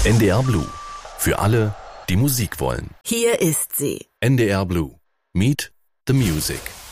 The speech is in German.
NDR Blue. Für alle, die Musik wollen. Hier ist sie. NDR Blue. Meet the Music.